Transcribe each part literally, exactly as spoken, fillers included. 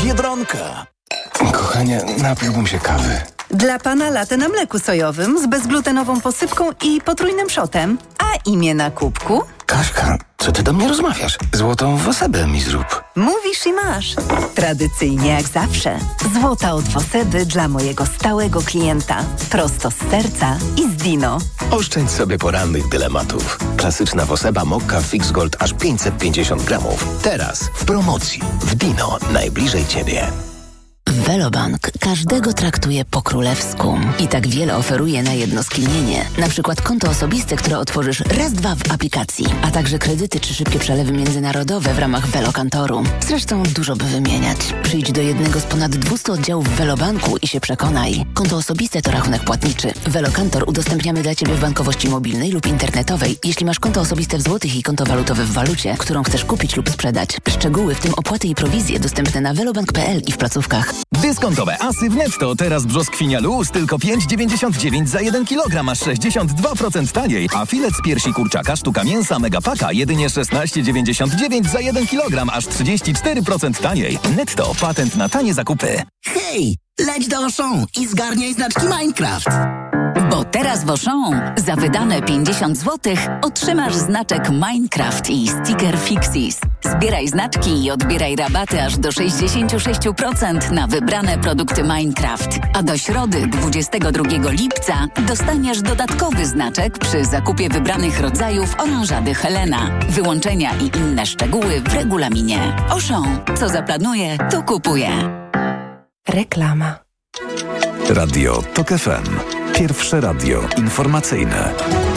Biedronka. Kochanie, napiłbym się kawy. Dla pana latę na mleku sojowym z bezglutenową posypką i potrójnym szotem. A imię na kubku? Kaśka, co ty do mnie rozmawiasz? Złotą wosedę mi zrób. Mówisz i masz. Tradycyjnie jak zawsze. Złota od Wosedy dla mojego stałego klienta. Prosto z serca i z Dino. Oszczędź sobie porannych dylematów. Klasyczna Woseba Mokka Fix Gold aż pięćset pięćdziesiąt gramów. Teraz w promocji w Dino najbliżej ciebie. Velobank każdego traktuje po królewsku i tak wiele oferuje na jedno skinienie. Na przykład konto osobiste, które otworzysz raz, dwa w aplikacji, a także kredyty czy szybkie przelewy międzynarodowe w ramach Velokantoru. Zresztą dużo by wymieniać. Przyjdź do jednego z ponad dwustu oddziałów Velobanku i się przekonaj. Konto osobiste to rachunek płatniczy. Velokantor udostępniamy dla Ciebie w bankowości mobilnej lub internetowej, jeśli masz konto osobiste w złotych i konto walutowe w walucie, którą chcesz kupić lub sprzedać. Szczegóły, w tym opłaty i prowizje, dostępne na velobank kropka p l i w placówkach. Dyskontowe asy w Netto. Teraz brzoskwinia luz tylko pięć dziewięćdziesiąt dziewięć za jeden kilogram, aż sześćdziesiąt dwa procent taniej. A filet z piersi kurczaka sztuka mięsa Megapaka jedynie szesnaście dziewięćdziesiąt dziewięć za jeden kilogram, aż trzydzieści cztery procent taniej. Netto. Patent na tanie zakupy. Hej, leć do Auchan i zgarniaj znaczki Minecraft. Bo teraz w Auchan za wydane pięćdziesiąt złotych otrzymasz znaczek Minecraft i sticker Fixis. Zbieraj znaczki i odbieraj rabaty aż do sześćdziesiąt sześć procent na wybrane produkty Minecraft. A do środy dwudziestego drugiego lipca dostaniesz dodatkowy znaczek przy zakupie wybranych rodzajów oranżady Helena. Wyłączenia i inne szczegóły w regulaminie. Auchan. Co zaplanuje, to kupuje. Reklama. Radio Tok F M. Pierwsze radio informacyjne.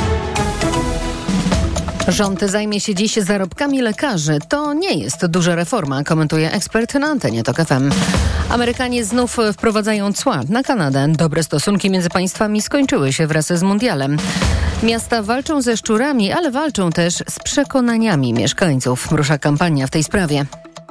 Rząd zajmie się dziś zarobkami lekarzy. To nie jest duża reforma, komentuje ekspert na antenie Tok F M. Amerykanie znów wprowadzają cła na Kanadę. Dobre stosunki między państwami skończyły się wraz z mundialem. Miasta walczą ze szczurami, ale walczą też z przekonaniami mieszkańców. Rusza kampania w tej sprawie.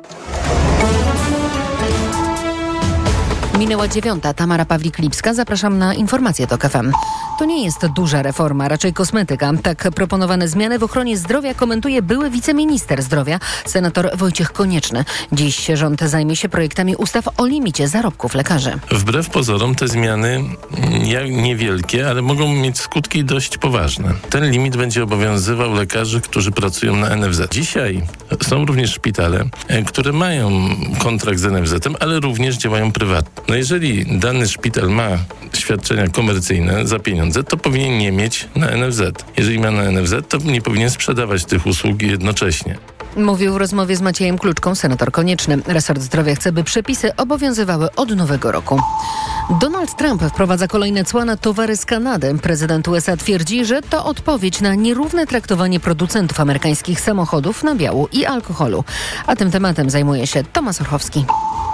Minęła dziewiąta. Tamara Pawlik-Lipska. Zapraszam na informacje Tok F M. To nie jest duża reforma, raczej kosmetyka. Tak proponowane zmiany w ochronie zdrowia komentuje były wiceminister zdrowia, senator Wojciech Konieczny. Dziś rząd zajmie się projektami ustaw o limicie zarobków lekarzy. Wbrew pozorom te zmiany niewielkie, ale mogą mieć skutki dość poważne. Ten limit będzie obowiązywał lekarzy, którzy pracują na N F Z. Dzisiaj są również szpitale, które mają kontrakt z N F Z-em, ale również działają prywatnie. No jeżeli dany szpital ma świadczenia komercyjne za pieniądze, to powinien nie mieć na N F Z. Jeżeli ma na N F Z, to nie powinien sprzedawać tych usług jednocześnie. Mówił w rozmowie z Maciejem Kluczką senator Konieczny. Resort Zdrowia chce, by przepisy obowiązywały od nowego roku. Donald Trump wprowadza kolejne cła na towary z Kanady. Prezydent U S A twierdzi, że to odpowiedź na nierówne traktowanie producentów amerykańskich samochodów, nabiału i alkoholu. A tym tematem zajmuje się Tomasz Orchowski.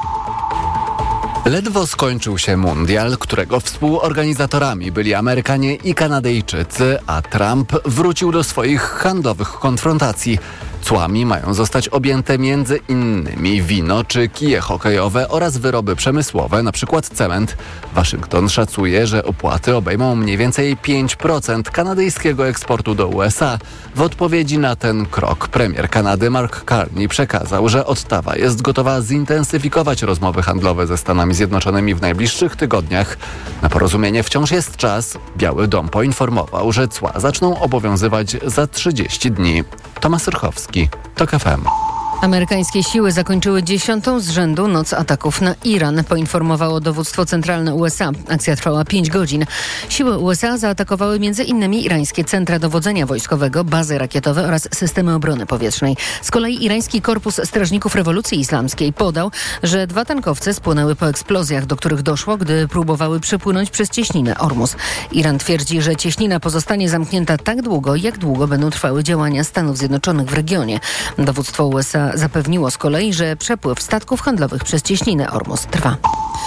Ledwo skończył się mundial, którego współorganizatorami byli Amerykanie i Kanadyjczycy, a Trump wrócił do swoich handlowych konfrontacji. Cłami mają zostać objęte między innymi wino czy kije hokejowe oraz wyroby przemysłowe, np. cement. Waszyngton szacuje, że opłaty obejmą mniej więcej pięć procent kanadyjskiego eksportu do U S A. W odpowiedzi na ten krok premier Kanady Mark Carney przekazał, że Ottawa jest gotowa zintensyfikować rozmowy handlowe ze Stanami Zjednoczonymi w najbliższych tygodniach. Na porozumienie wciąż jest czas. Biały Dom poinformował, że cła zaczną obowiązywać za trzydzieści dni. Tomasz Orchowski, Tok F M. Amerykańskie siły zakończyły dziesiątą z rzędu noc ataków na Iran, poinformowało dowództwo centralne U S A. Akcja trwała pięć godzin. Siły U S A zaatakowały między innymi irańskie centra dowodzenia wojskowego, bazy rakietowe oraz systemy obrony powietrznej. Z kolei irański Korpus Strażników Rewolucji Islamskiej podał, że dwa tankowce spłonęły po eksplozjach, do których doszło, gdy próbowały przepłynąć przez cieśninę Ormus. Iran twierdzi, że cieśnina pozostanie zamknięta tak długo, jak długo będą trwały działania Stanów Zjednoczonych w regionie. Dowództwo U S A zapewniło z kolei, że przepływ statków handlowych przez cieśninę Ormus trwa.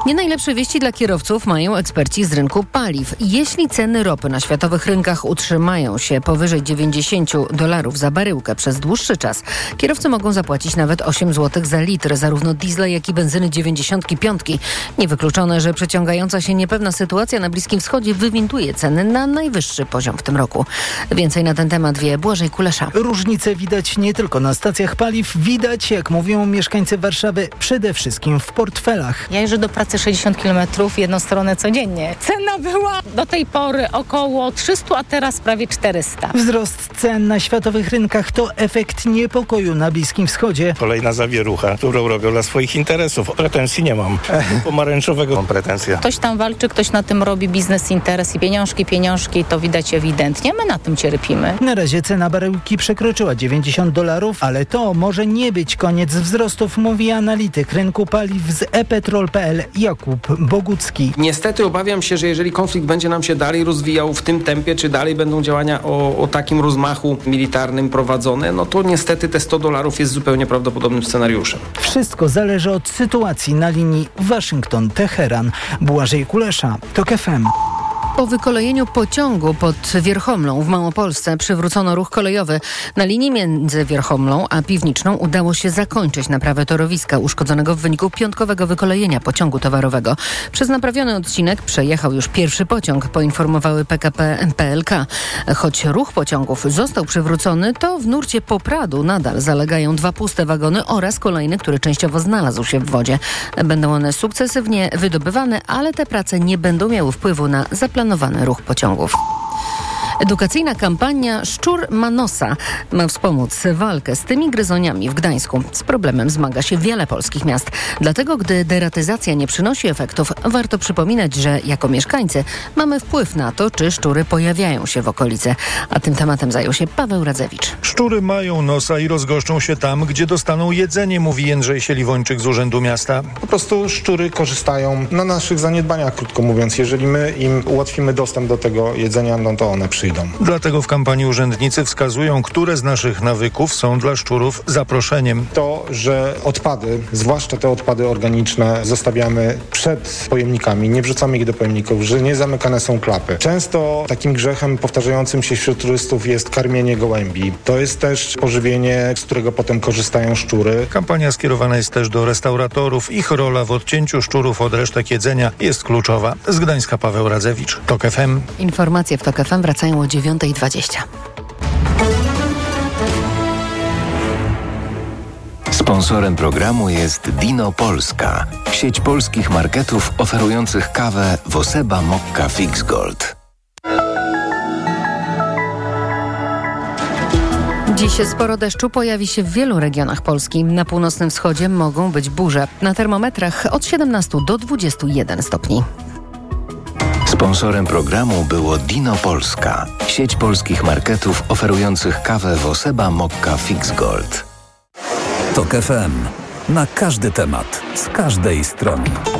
Nie najlepsze wieści dla kierowców mają eksperci z rynku paliw. Jeśli ceny ropy na światowych rynkach utrzymają się powyżej dziewięćdziesiąt dolarów za baryłkę przez dłuższy czas, kierowcy mogą zapłacić nawet osiem złotych za litr, zarówno diesla, jak i benzyny dziewięćdziesiątki piątki. Niewykluczone, że przeciągająca się niepewna sytuacja na Bliskim Wschodzie wywinduje ceny na najwyższy poziom w tym roku. Więcej na ten temat wie Błażej Kulesza. Różnice widać nie tylko na stacjach paliw, widać, jak mówią mieszkańcy Warszawy, przede wszystkim w portfelach. Ja jeżdżę do pracy sześćdziesiąt kilometrów, jedną stronę codziennie. Cena była do tej pory około trzysta, a teraz prawie czterysta. Wzrost cen na światowych rynkach to efekt niepokoju na Bliskim Wschodzie. Kolejna zawierucha, którą robią dla swoich interesów. Pretensji nie mam. Pomarańczowego mam pretensje. Ktoś tam walczy, ktoś na tym robi biznes, interes i pieniążki, pieniążki, to widać ewidentnie. My na tym cierpimy. Na razie cena baryłki przekroczyła dziewięćdziesiąt dolarów, ale to może nie być koniec wzrostów, mówi analityk rynku paliw z e petrol kropka p l Jakub Bogucki. Niestety obawiam się, że jeżeli konflikt będzie nam się dalej rozwijał w tym tempie, czy dalej będą działania o, o takim rozmachu militarnym prowadzone, no to niestety te sto dolarów jest zupełnie prawdopodobnym scenariuszem. Wszystko zależy od sytuacji na linii Waszyngton-Teheran. Błażej Kulesza, TOK F M. Po wykolejeniu pociągu pod Wierchomlą w Małopolsce przywrócono ruch kolejowy. Na linii między Wierchomlą a Piwniczną udało się zakończyć naprawę torowiska uszkodzonego w wyniku piątkowego wykolejenia pociągu towarowego. Przez naprawiony odcinek przejechał już pierwszy pociąg, poinformowały P K P P L K. Choć ruch pociągów został przywrócony, to w nurcie Popradu nadal zalegają dwa puste wagony oraz kolejny, który częściowo znalazł się w wodzie. Będą one sukcesywnie wydobywane, ale te prace nie będą miały wpływu na zaplanowany ruch pociągów. Edukacyjna kampania Szczur ma nosa ma wspomóc walkę z tymi gryzoniami w Gdańsku. Z problemem zmaga się wiele polskich miast. Dlatego, gdy deratyzacja nie przynosi efektów, warto przypominać, że jako mieszkańcy mamy wpływ na to, czy szczury pojawiają się w okolicy. A tym tematem zajął się Paweł Radzewicz. Szczury mają nosa i rozgoszczą się tam, gdzie dostaną jedzenie, mówi Jędrzej Sieliwończyk z Urzędu Miasta. Po prostu szczury korzystają na naszych zaniedbaniach, krótko mówiąc. Jeżeli my im ułatwimy dostęp do tego jedzenia, no to one przyjdą. Dlatego w kampanii urzędnicy wskazują, które z naszych nawyków są dla szczurów zaproszeniem. To, że odpady, zwłaszcza te odpady organiczne, zostawiamy przed pojemnikami, nie wrzucamy ich do pojemników, że nie zamykane są klapy. Często takim grzechem powtarzającym się wśród turystów jest karmienie gołębi. To jest też pożywienie, z którego potem korzystają szczury. Kampania skierowana jest też do restauratorów. Ich rola w odcięciu szczurów od resztek jedzenia jest kluczowa. Z Gdańska Paweł Radzewicz, TOK F M. Informacje w TOK F M wracają o dziewiąta dwadzieścia. Sponsorem programu jest Dino Polska, sieć polskich marketów oferujących kawę Woseba Mokka Fix Gold. Dziś sporo deszczu pojawi się w wielu regionach Polski. Na północnym wschodzie mogą być burze. Na termometrach od siedemnastu do dwudziestu jeden stopni. Sponsorem programu było Dino Polska, sieć polskich marketów oferujących kawę Woseba Mokka Fix Gold. TOK F M. Na każdy temat, z każdej strony.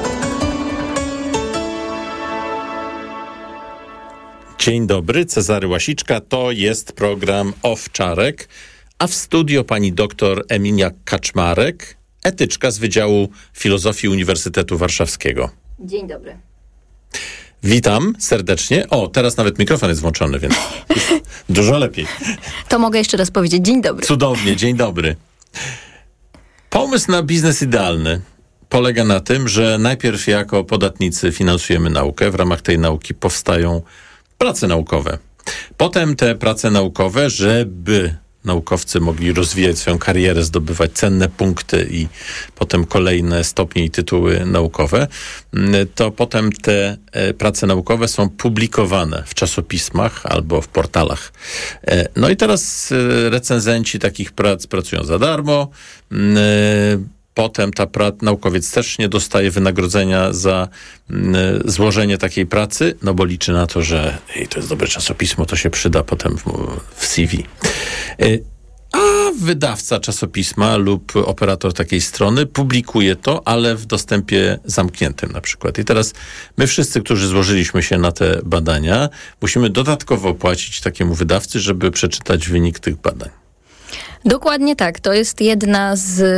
Dzień dobry, Cezary Łasiczka, to jest program Owczarek, a w studio pani doktor Emilia Kaczmarek, etyczka z Wydziału Filozofii Uniwersytetu Warszawskiego. Dzień dobry. Witam serdecznie. O, teraz nawet mikrofon jest włączony, więc dużo lepiej. To mogę jeszcze raz powiedzieć dzień dobry. Cudownie, dzień dobry. Pomysł na biznes idealny polega na tym, że najpierw jako podatnicy finansujemy naukę, w ramach tej nauki powstają prace naukowe. Potem te prace naukowe, żeby naukowcy mogli rozwijać swoją karierę, zdobywać cenne punkty i potem kolejne stopnie i tytuły naukowe, to potem te prace naukowe są publikowane w czasopismach albo w portalach. No i teraz recenzenci takich prac pracują za darmo. Potem ta pra- naukowiec też nie dostaje wynagrodzenia za y, złożenie takiej pracy, no bo liczy na to, że ej, to jest dobre czasopismo, to się przyda potem w, w C V. Y, a wydawca czasopisma lub operator takiej strony publikuje to, ale w dostępie zamkniętym na przykład. I teraz my wszyscy, którzy złożyliśmy się na te badania, musimy dodatkowo płacić takiemu wydawcy, żeby przeczytać wynik tych badań. Dokładnie tak. To jest jedna z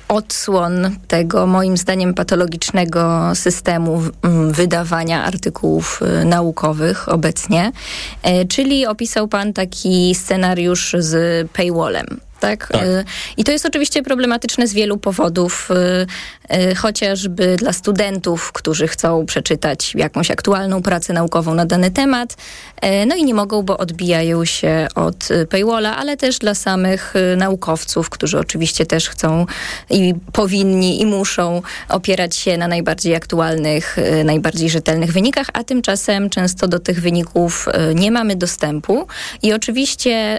odsłon tego, moim zdaniem, patologicznego systemu wydawania artykułów naukowych obecnie. Czyli opisał pan taki scenariusz z paywallem. Tak? tak. I to jest oczywiście problematyczne z wielu powodów, chociażby dla studentów, którzy chcą przeczytać jakąś aktualną pracę naukową na dany temat, no i nie mogą, bo odbijają się od paywalla, ale też dla samych naukowców, którzy oczywiście też chcą i powinni i muszą opierać się na najbardziej aktualnych, najbardziej rzetelnych wynikach, a tymczasem często do tych wyników nie mamy dostępu i oczywiście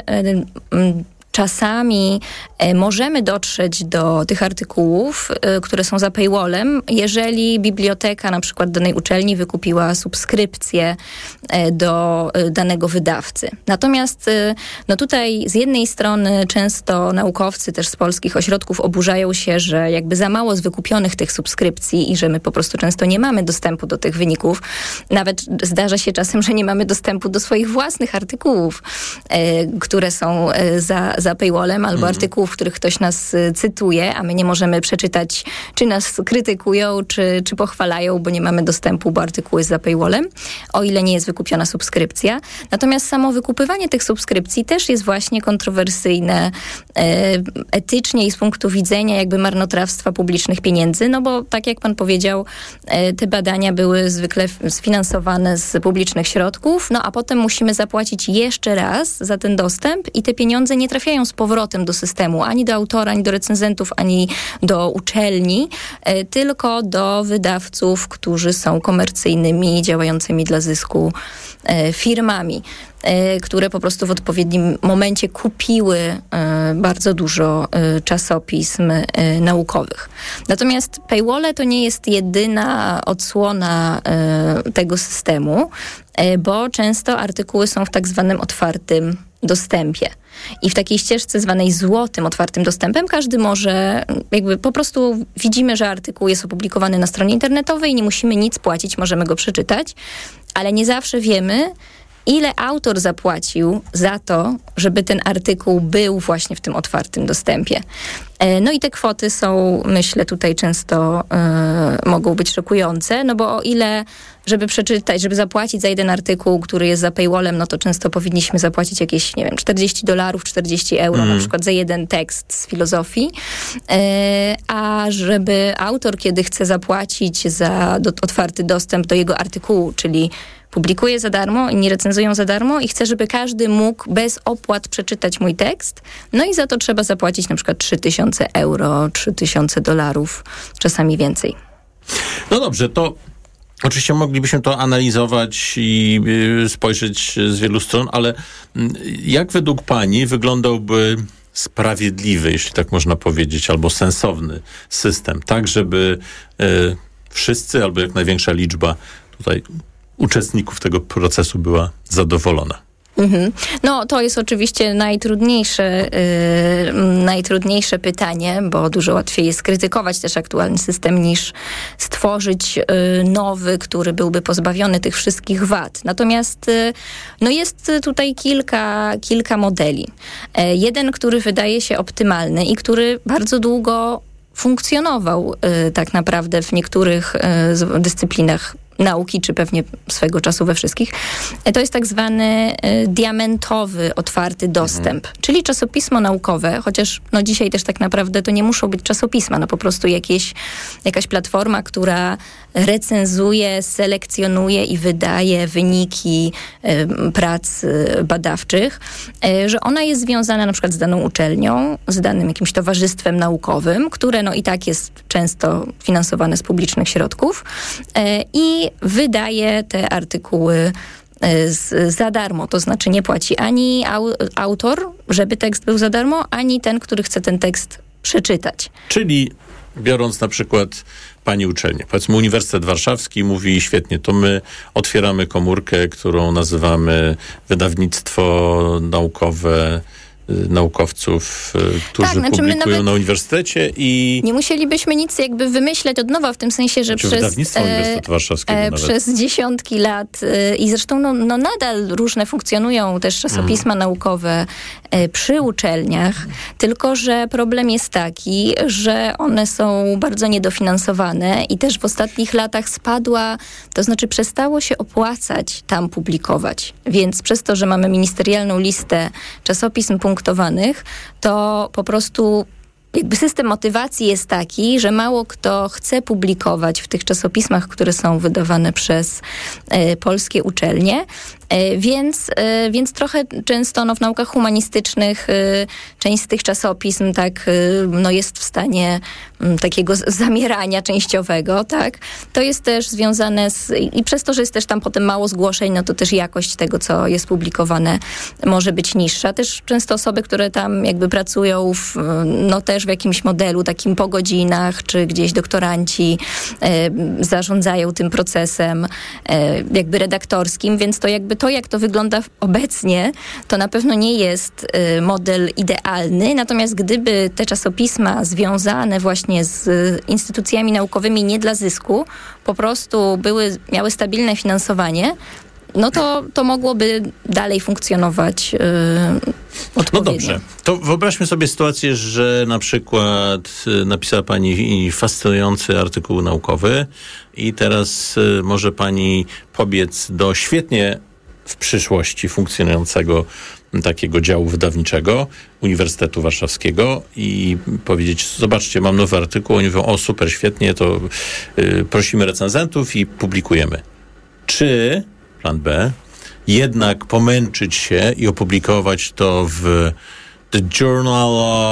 czasami e, możemy dotrzeć do tych artykułów, e, które są za paywallem, jeżeli biblioteka na przykład danej uczelni wykupiła subskrypcję e, do e, danego wydawcy. Natomiast e, no tutaj z jednej strony często naukowcy też z polskich ośrodków oburzają się, że jakby za mało z wykupionych tych subskrypcji i że my po prostu często nie mamy dostępu do tych wyników. Nawet zdarza się czasem, że nie mamy dostępu do swoich własnych artykułów, e, które są e, za, za za paywallem albo mm. artykułów, w których ktoś nas y, cytuje, a my nie możemy przeczytać, czy nas krytykują, czy, czy pochwalają, bo nie mamy dostępu, bo artykuł jest za paywallem, o ile nie jest wykupiona subskrypcja. Natomiast samo wykupywanie tych subskrypcji też jest właśnie kontrowersyjne y, etycznie i z punktu widzenia jakby marnotrawstwa publicznych pieniędzy, no bo tak jak pan powiedział, y, te badania były zwykle sfinansowane z publicznych środków, no a potem musimy zapłacić jeszcze raz za ten dostęp i te pieniądze nie trafiają z powrotem do systemu, ani do autora, ani do recenzentów, ani do uczelni, e, tylko do wydawców, którzy są komercyjnymi, działającymi dla zysku e, firmami, e, które po prostu w odpowiednim momencie kupiły e, bardzo dużo e, czasopism e, naukowych. Natomiast paywalle to nie jest jedyna odsłona e, tego systemu, e, bo często artykuły są w tak zwanym otwartym dostępie. I w takiej ścieżce zwanej złotym otwartym dostępem każdy może, jakby po prostu widzimy, że artykuł jest opublikowany na stronie internetowej i nie musimy nic płacić, możemy go przeczytać, ale nie zawsze wiemy, ile autor zapłacił za to, żeby ten artykuł był właśnie w tym otwartym dostępie. No i te kwoty są, myślę, tutaj często y, mogą być szokujące, no bo o ile, żeby przeczytać, żeby zapłacić za jeden artykuł, który jest za paywallem, no to często powinniśmy zapłacić jakieś, nie wiem, czterdzieści dolarów, czterdzieści euro mm. na przykład za jeden tekst z filozofii, y, a żeby autor, kiedy chce zapłacić za do, otwarty dostęp do jego artykułu, czyli publikuję za darmo, inni recenzują za darmo i chcę, żeby każdy mógł bez opłat przeczytać mój tekst. No i za to trzeba zapłacić na przykład trzy tysiące euro, trzy tysiące dolarów, czasami więcej. No dobrze, to oczywiście moglibyśmy to analizować i y, spojrzeć z wielu stron, ale y, jak według pani wyglądałby sprawiedliwy, jeśli tak można powiedzieć, albo sensowny system, tak żeby y, wszyscy, albo jak największa liczba tutaj uczestników tego procesu była zadowolona? Mhm. No to jest oczywiście najtrudniejsze, yy, najtrudniejsze pytanie, bo dużo łatwiej jest krytykować też aktualny system niż stworzyć yy, nowy, który byłby pozbawiony tych wszystkich wad. Natomiast yy, no jest tutaj kilka, kilka modeli. Yy, jeden, który wydaje się optymalny i który bardzo długo funkcjonował yy, tak naprawdę w niektórych yy, dyscyplinach nauki, czy pewnie swego czasu we wszystkich, to jest tak zwany y, diamentowy, otwarty dostęp. Mhm. Czyli czasopismo naukowe, chociaż no dzisiaj też tak naprawdę to nie muszą być czasopisma, no po prostu jakieś, jakaś platforma, która recenzuje, selekcjonuje i wydaje wyniki y, prac y, badawczych, y, że ona jest związana na przykład z daną uczelnią, z danym jakimś towarzystwem naukowym, które no i tak jest często finansowane z publicznych środków y, i wydaje te artykuły z, za darmo, to znaczy nie płaci ani au, autor, żeby tekst był za darmo, ani ten, który chce ten tekst przeczytać. Czyli biorąc na przykład pani uczelnię, powiedzmy Uniwersytet Warszawski mówi świetnie, to my otwieramy komórkę, którą nazywamy wydawnictwo naukowe naukowców, którzy tak, znaczy publikują na uniwersytecie i... Nie musielibyśmy nic jakby wymyślać od nowa w tym sensie, że znaczy przez, wydawnictwa Uniwersytetu Warszawskiego e, nawet. przez dziesiątki lat e, i zresztą no, no nadal różne funkcjonują też czasopisma mm. naukowe e, przy uczelniach, tylko że problem jest taki, że one są bardzo niedofinansowane i też w ostatnich latach spadła, to znaczy przestało się opłacać tam publikować. Więc przez to, że mamy ministerialną listę czasopism punktowanych, to po prostu jakby system motywacji jest taki, że mało kto chce publikować w tych czasopismach, które są wydawane przez e, polskie uczelnie, e, więc, e, więc trochę często no, w naukach humanistycznych e, część z tych czasopism tak, e, no, jest w stanie m, takiego z- zamierania częściowego, tak? To jest też związane z... I przez to, że jest też tam potem mało zgłoszeń, no to też jakość tego, co jest publikowane, może być niższa. Też często osoby, które tam jakby pracują w, no też w jakimś modelu takim po godzinach, czy gdzieś doktoranci e, zarządzają tym procesem e, jakby redaktorskim, więc to jakby to, jak to wygląda obecnie, to na pewno nie jest e, model idealny, natomiast gdyby te czasopisma związane właśnie z instytucjami naukowymi nie dla zysku, po prostu były, miały stabilne finansowanie, no to, to mogłoby dalej funkcjonować yy, odpowiednio. No dobrze, to wyobraźmy sobie sytuację, że na przykład napisała pani fascynujący artykuł naukowy i teraz może pani pobiec do świetnie w przyszłości funkcjonującego takiego działu wydawniczego Uniwersytetu Warszawskiego i powiedzieć, zobaczcie, mam nowy artykuł, oni mówią, o super, świetnie, to yy, prosimy recenzentów i publikujemy. Czy plan B, jednak pomęczyć się i opublikować to w The Journal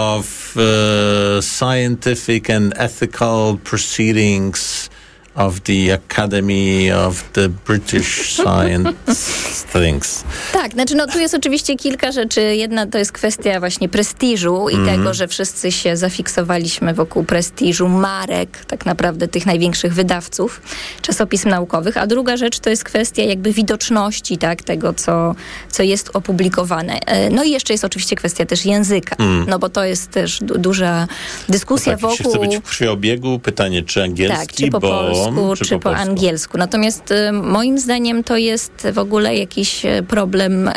of uh, Scientific and Ethical Proceedings of the Academy of the British Science Things. Tak, znaczy no tu jest oczywiście kilka rzeczy. Jedna to jest kwestia właśnie prestiżu i mm. tego, że wszyscy się zafiksowaliśmy wokół prestiżu marek, tak naprawdę tych największych wydawców czasopism naukowych, a druga rzecz to jest kwestia jakby widoczności, tak, tego, co, co jest opublikowane. No i jeszcze jest oczywiście kwestia też języka, mm. no bo to jest też du- duża dyskusja no tak, wokół... Jeśli chce być w krwiobiegu, pytanie, czy angielski, tak, czy po bo... polsku, czy, czy po, po angielsku. Natomiast y, moim zdaniem to jest w ogóle jakiś problem, y,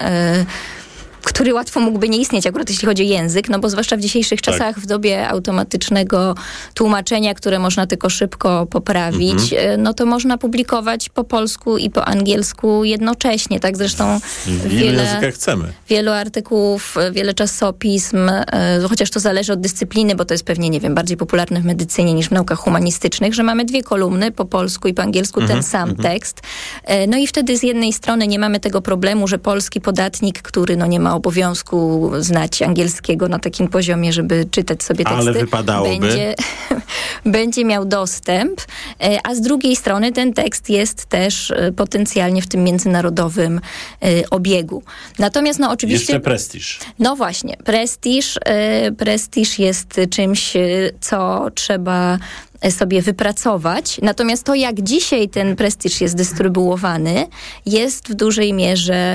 który łatwo mógłby nie istnieć, akurat jeśli chodzi o język, no bo zwłaszcza w dzisiejszych tak. czasach, w dobie automatycznego tłumaczenia, które można tylko szybko poprawić, mm-hmm. no to można publikować po polsku i po angielsku jednocześnie, tak? Zresztą w wiele, językach chcemy. wielu artykułów, wiele czasopism, chociaż to zależy od dyscypliny, bo to jest pewnie, nie wiem, bardziej popularne w medycynie niż w naukach humanistycznych, że mamy dwie kolumny po polsku i po angielsku, mm-hmm. ten sam mm-hmm. tekst. No i wtedy z jednej strony nie mamy tego problemu, że polski podatnik, który no nie ma obowiązku znać angielskiego na takim poziomie, żeby czytać sobie teksty, ale wypadałoby. Będzie, będzie miał dostęp, a z drugiej strony ten tekst jest też potencjalnie w tym międzynarodowym obiegu. Natomiast no oczywiście... Jeszcze prestiż. No właśnie, prestiż, prestiż jest czymś, co trzeba sobie wypracować. Natomiast to, jak dzisiaj ten prestiż jest dystrybuowany, jest w dużej mierze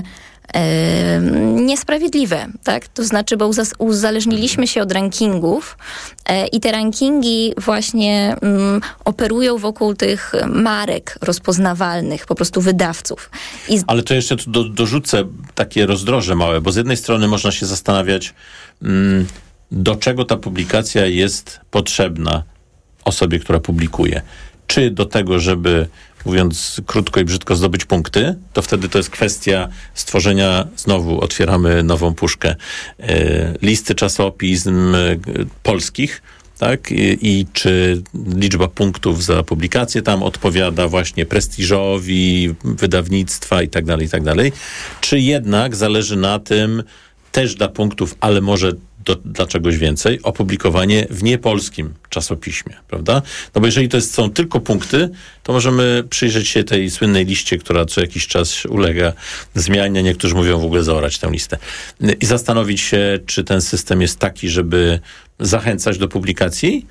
e, niesprawiedliwe, tak? To znaczy, bo uzas- uzależniliśmy się od rankingów e, i te rankingi właśnie mm, operują wokół tych marek rozpoznawalnych, po prostu wydawców. I z- Ale to jeszcze tu do, dorzucę takie rozdroże małe, bo z jednej strony można się zastanawiać, mm, do czego ta publikacja jest potrzebna osobie, która publikuje. Czy do tego, żeby, mówiąc krótko i brzydko, zdobyć punkty, to wtedy to jest kwestia stworzenia, znowu otwieramy nową puszkę, e, listy czasopism e, polskich, tak? I, I czy liczba punktów za publikację tam odpowiada właśnie prestiżowi wydawnictwa i tak dalej, i tak dalej. Czy jednak zależy na tym też dla punktów, ale może Do, dla czegoś więcej, opublikowanie w niepolskim czasopiśmie, prawda? No bo jeżeli to jest, są tylko punkty, to możemy przyjrzeć się tej słynnej liście, która co jakiś czas ulega zmianie. Niektórzy mówią w ogóle zaorać tę listę. I zastanowić się, czy ten system jest taki, żeby zachęcać do publikacji,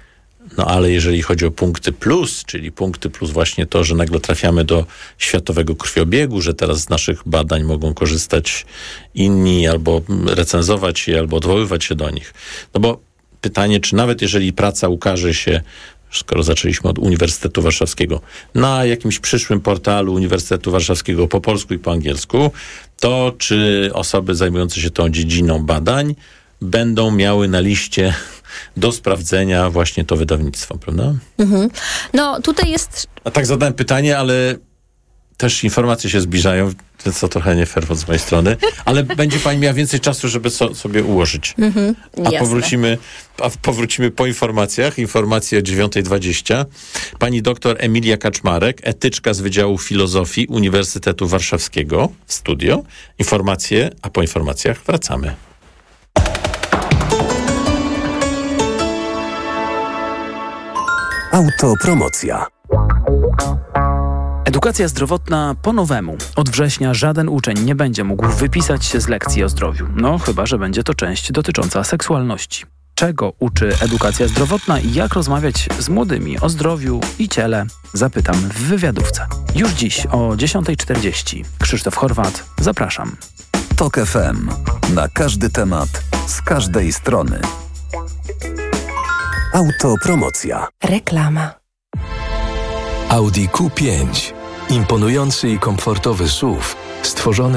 No ale jeżeli chodzi o punkty plus, czyli punkty plus właśnie to, że nagle trafiamy do światowego krwiobiegu, że teraz z naszych badań mogą korzystać inni, albo recenzować je, albo odwoływać się do nich. No bo pytanie, czy nawet jeżeli praca ukaże się, skoro zaczęliśmy od Uniwersytetu Warszawskiego, na jakimś przyszłym portalu Uniwersytetu Warszawskiego po polsku i po angielsku, to czy osoby zajmujące się tą dziedziną badań będą miały na liście do sprawdzenia właśnie to wydawnictwo, prawda? Mhm. No tutaj jest... A tak zadałem pytanie, ale też informacje się zbliżają, co trochę nie fair z mojej strony, ale będzie pani miała więcej czasu, żeby so, sobie ułożyć. Mhm. A powrócimy, a powrócimy po informacjach. Informacje o dziewiąta dwadzieścia. Pani doktor Emilia Kaczmarek, etyczka z Wydziału Filozofii Uniwersytetu Warszawskiego w studio. Informacje, a po informacjach wracamy. Autopromocja. Edukacja zdrowotna po nowemu. Od września żaden uczeń nie będzie mógł wypisać się z lekcji o zdrowiu. No, chyba że będzie to część dotycząca seksualności. Czego uczy edukacja zdrowotna i jak rozmawiać z młodymi o zdrowiu i ciele? Zapytam w wywiadówce. Już dziś o dziesiąta czterdzieści. Krzysztof Horwat, zapraszam. Tok F M. Na każdy temat, z każdej strony. Autopromocja. Reklama. Audi Q pięć. Imponujący i komfortowy S U V stworzony